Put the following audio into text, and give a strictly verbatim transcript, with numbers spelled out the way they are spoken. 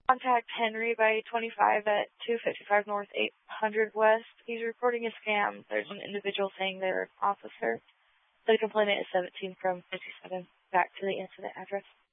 Contact Henry by twenty-five at two fifty-five North eight hundred West. He's reporting a scam. There's an individual saying they're an officer. The complainant is seventeen from fifty-seven. Back to the incident address.